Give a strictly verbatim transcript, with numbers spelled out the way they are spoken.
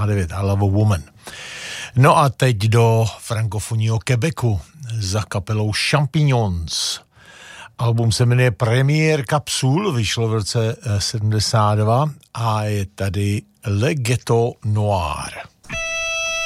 devět, I Love a Woman. No a teď do frankofonního Quebecu za kapelou Champignons. Album se jmenuje Première Capsule, vyšlo v roce sedmdesát dva a je tady Le Ghetto Noir.